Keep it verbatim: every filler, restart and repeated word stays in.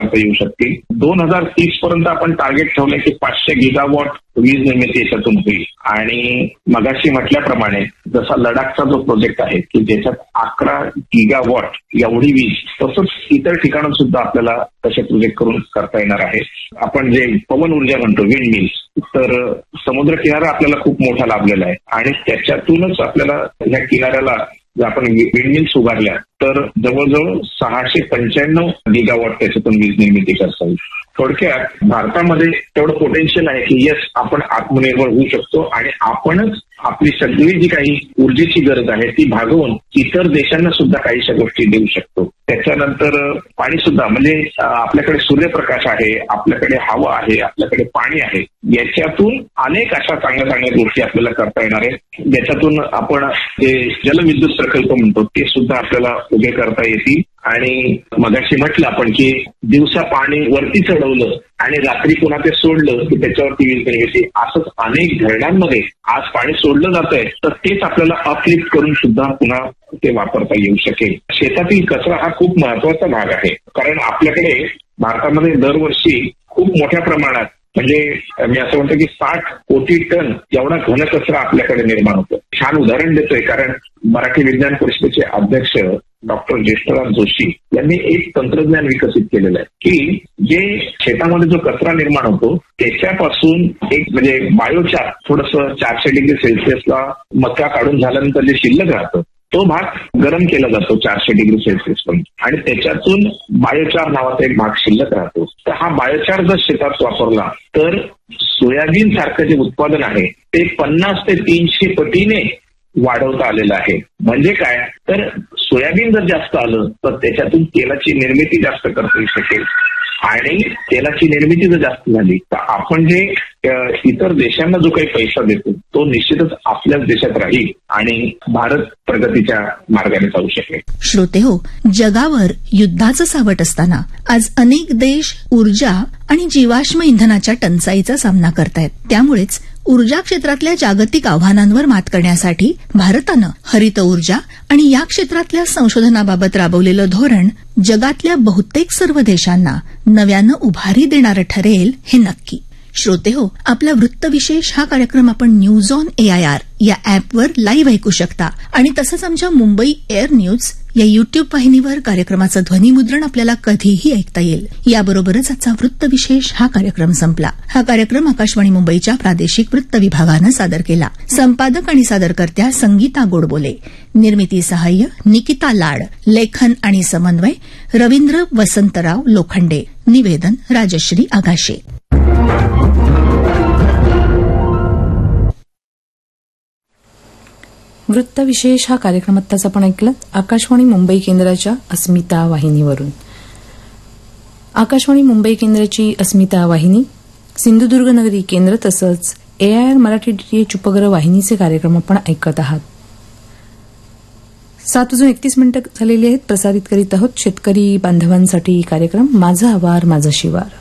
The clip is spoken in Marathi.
येऊ शकतील. दोन हजार तीस पर्यंत आपण टार्गेट ठेवलंय की पाचशे गिगावॉट वीज निर्मिती याच्यातून होईल. आणि मगाशी म्हटल्याप्रमाणे जसा लडाखचा जो प्रोजेक्ट आहे की ज्याच्यात अकरा गिगावॉट एवढी वीज, तसंच इतर ठिकाणून सुद्धा आपल्याला तसे प्रोजेक्ट करून करता येणार आहे. आपण जे पवन ऊर्जा म्हणतो विंड मिल्स, तर समुद्र किनारा आपल्याला खूप मोठा लाभलेला आहे आणि त्याच्यातूनच आपल्याला ह्या किनाऱ्याला जर आपण विंडमिल्स उभारल्या तर जवळजवळ सहाशे पंच्याण्णव गिगावॉट त्याच्यातून वीज निर्मिती करता येईल. थोडक्यात भारतामध्ये तेवढं पोटेन्शियल आहे की येस आपण आत्मनिर्भर होऊ शकतो आणि आपणच आपली सगळी जी काही ऊर्जेची गरज आहे ती भागवून इतर देशांना सुद्धा काहीशा गोष्टी देऊ शकतो. त्याच्यानंतर पाणी सुद्धा, म्हणजे आपल्याकडे सूर्यप्रकाश आहे, आपल्याकडे हवा आहे, आपल्याकडे पाणी आहे, याच्यातून अनेक अशा चांगल्या चांगल्या गोष्टी आपल्याला करता येणार आहेत. ज्याच्यातून आपण जे जलविद्युत प्रकल्प म्हणतो ते सुद्धा आपल्याला उभे करता येतील. आणि मगाशी म्हटलं आपण की दिवसा पाणी वरती चढवलं आणि रात्री पुन्हा ते सोडलं की त्याच्यावरती वीज निर्मिती, असंच अनेक धरणांमध्ये आज पाणी सोडलं जात आहे तर तेच आपल्याला अपलिफ्ट करून सुद्धा पुन्हा ते वापरता येऊ शकेल. शेतातील कचरा हा खूप महत्वाचा भाग आहे, कारण आपल्याकडे भारतामध्ये दरवर्षी खूप मोठ्या प्रमाणात, म्हणजे मी असं म्हणतो की साठ कोटी टन एवढा घनकचरा आपल्याकडे निर्माण होतो. छान उदाहरण देतोय कारण मराठी विज्ञान परिषदेचे अध्यक्ष डॉक्टर ज्येष्ठराज जोशी यांनी एक तंत्रज्ञान विकसित केलेलं आहे की जे शेतामध्ये जो कचरा निर्माण होतो त्याच्यापासून एक म्हणजे बायोचार, थोडंसं चारशे डिग्री सेल्सिअसला मका काढून झाल्यानंतर जे शिल्लक राहतं तो भाग गरम केला जातो चारशे डिग्री सेल्सिअस पर्यंत आणि त्याच्यातून बायोचार नावाचा एक भाग शिल्लक राहतो. तर हा बायोचार जर शेतात वापरला तर सोयाबीन सारखं जे उत्पादन आहे ते पन्नास ते तीनशे पटीने वाढवता आलेलं आहे. म्हणजे काय, तर सोयाबीन जर जास्त आलं तर त्याच्यातून तेलाची निर्मिती जास्त करता येऊ शकेल आणि तेलाची निर्मिती जर जास्त झाली तर आपण जे इतर देशांना जो काही पैसा देतो तो निश्चितच आपल्याच देशात राहील आणि भारत प्रगतीच्या मार्गाने जाऊ शकेल. श्रोते हो, जगावर युद्धाचं सावट असताना आज अनेक देश ऊर्जा आणि जीवाश्म इंधनाच्या टंचाईचा सामना करतायत. त्यामुळेच ऊर्जा क्षेत्रातल्या जागतिक आव्हानांवर मात करण्यासाठी भारतानं हरित ऊर्जा आणि या क्षेत्रातल्या संशोधनाबाबत राबवलेलं धोरण जगातल्या बहुतेक सर्व देशांना नव्यानं उभारी देणारं ठरेल हे नक्की. श्रोते हो, आपला वृत्तविशेष हा कार्यक्रम आपण न्यूज ऑन एआयआर या अॅपवर लाईव्ह ऐकू शकता आणि तसंच आमच्या मुंबई एअर न्यूज या युट्यूब वाहिनीवर कार्यक्रमाचं ध्वनिमुद्रण आपल्याला कधीही ऐकता येईल. याबरोबरच आजचा वृत्तविशेष हा कार्यक्रम संपला. हा कार्यक्रम आकाशवाणी मुंबईच्या प्रादेशिक वृत्त विभागानं सादर केला. संपादक आणि सादरकर्त्या संगीता गोडबोले, निर्मिती सहाय्य निकिता लाड, लेखन आणि समन्वय रवींद्र वसंतराव लोखंडे, निवेदन राजश्री आगाशे. वृत्तविशेष हा कार्यक्रम आत्ताच आपण ऐकलं आकाशवाणी मुंबई केंद्राच्या अस्मिता वाहिनीवरून. आकाशवाणी मुंबई केंद्राची अस्मिता वाहिनी, सिंधुदुर्ग नगरी केंद्र तसंच एआयआर मराठी डीटीएच उपग्रह वाहिनीचे कार्यक्रम आपण ऐकत आहात. सात वाजून एकतीस मिनिटं झालेली आहेत. प्रसारित करीत आहोत शेतकरी बांधवांसाठी कार्यक्रम माझा आवार माझा शिवार.